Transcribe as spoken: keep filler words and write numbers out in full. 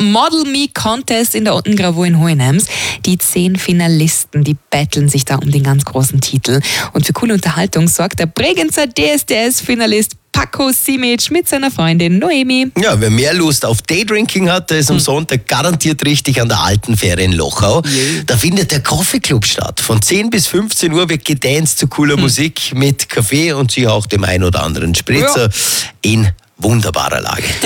Model Me Contest in der Ottengravo in Hohenems. Die zehn Finalisten, die betteln sich da um den ganz großen Titel. Und für coole Unterhaltung sorgt der Bregenzer D S D S-Finalist Paco Simic mit seiner Freundin Noemi. Ja, wer mehr Lust auf Daydrinking hat, der ist am Sonntag garantiert richtig an der alten Fähre in Lochau. Yeah. Da findet der Coffee Club statt. Von zehn bis fünfzehn Uhr wird gedanced zu cooler hm. Musik mit Kaffee und sicher auch dem ein oder anderen Spritzer ja. in wunderbarer Lage.